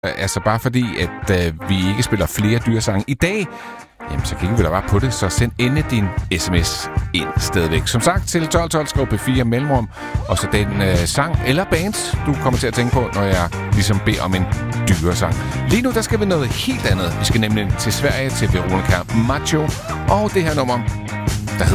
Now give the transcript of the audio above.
Altså bare fordi, at vi ikke spiller flere dyresange i dag, jamen så kigger vi da bare på det, så send endelig din sms ind stadigvæk. Som sagt, til 1212 skriv P4 mellemrum, og så den sang eller band, du kommer til at tænke på, når jeg ligesom beder om en dyresang. Lige nu, der skal vi noget helt andet. Vi skal nemlig til Sverige, til Veronica Maggio, og det her nummer,